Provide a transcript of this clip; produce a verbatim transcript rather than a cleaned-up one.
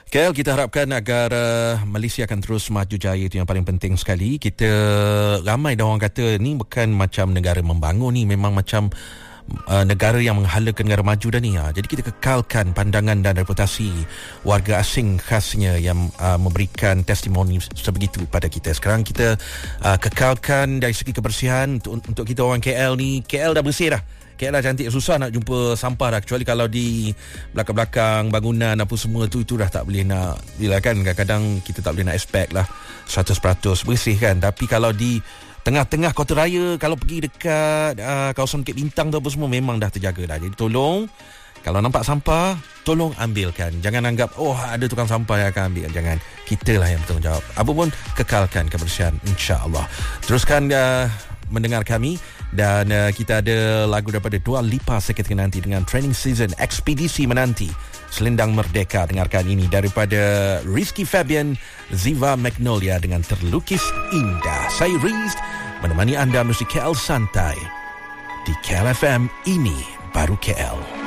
K L, kita harapkan agar uh, Malaysia akan terus maju jaya, itu yang paling penting sekali. Kita ramai dah orang kata ni bukan macam negara membangun ni, memang macam uh, negara yang menghalakan negara maju dah ni. Ha. Jadi kita kekalkan pandangan dan reputasi warga asing khasnya yang uh, memberikan testimoni sebegitu pada kita. Sekarang kita uh, kekalkan dari segi kebersihan untuk, untuk kita orang K L ni. K L dah bersih dah. K L dah cantik, susah nak jumpa sampah dah, kecuali kalau di belakang-belakang bangunan apa semua tu, itu dah tak boleh nak, bila kan kadang-kadang kita tak boleh nak expect lah seratus peratus bersih kan. Tapi kalau di tengah-tengah kota raya, kalau pergi dekat uh, kawasan Bukit Bintang tu apa semua, memang dah terjaga dah. Jadi tolong, kalau nampak sampah, tolong ambilkan. Jangan anggap oh ada tukang sampah yang akan ambil. Jangan, kita lah yang bertanggungjawab. Apa pun, kekalkan kebersihan, insya-Allah. Teruskan uh, mendengar kami. Dan uh, kita ada lagu daripada Dua Lipa seketika nanti dengan Training Season, Ekspedisi Menanti, Selendang Merdeka. Dengarkan ini daripada Rizky Fabian, Ziva Magnolia dengan Terlukis Indah. Saya Riz, menemani anda musik K L santai di K L F M. Ini baru K L.